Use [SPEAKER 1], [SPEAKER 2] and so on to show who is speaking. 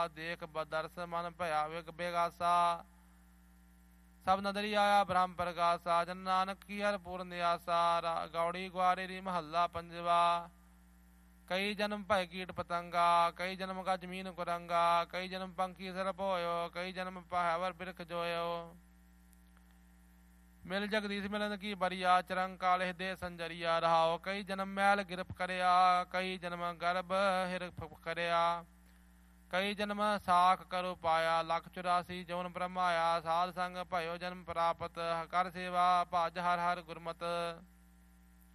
[SPEAKER 1] ਦੇਖ ਬਦਰਸ ਮਨ ਭਇਆ ਵਿਗ ਬੇਗਾਸਾ। ਸਭ ਨਦਰੀ ਆਇਆ ਬ੍ਰਹਮ ਪ੍ਰਗਾਸਾ, ਜਨ ਨਾਨਕ ਕੀ ਹਰ ਪੂਰਨ ਆਸਾ। ਗੌੜੀ ਗੁਆਰੀ ਮਹੱਲਾ ਪੰਜਵਾ। ਕਈ ਜਨਮ ਭੈ ਕੀਟ ਪਤੰਗਾ, ਕਈ ਜਨਮ ਗਾ ਜ਼ਮੀਨ ਕੁਰੰਗਾ, ਕਈ ਜਨਮ ਪੰਖੀ ਸਰਪ ਹੋਇਓ, ਕਈ ਜਨਮ ਪਹਾਵਰ ਬਿਰਖ ਜੋਇਓ। ਮਿਲ ਜਗਦੀਸ਼ ਮਿਲਨ ਕੀ ਬਰੀਆ, ਚਰੰਗ ਕਾਲੇ ਦੇ ਸੰਜਰੀਆ। ਰਹਾਓ ਕਈ ਜਨਮ ਮੈਲ ਗਿਰਫ ਕਰਿਆ, ਕਈ ਜਨਮ ਗਰਭ ਹਿਰਫ ਕਰਿਆ, ਕਈ ਜਨਮ ਸਾਖ ਕਰੋ ਪਾਇਆ। ਲੱਖ 84 ਜੋਨ ਬ੍ਰਹਮਾਇਆ, ਸਾਧ ਸੰਗ ਭਇਓ ਜਨਮ ਪ੍ਰਾਪਤ। ਕਰ ਸੇਵਾ ਭਜ ਹਰ ਹਰ ਗੁਰਮਤਿ।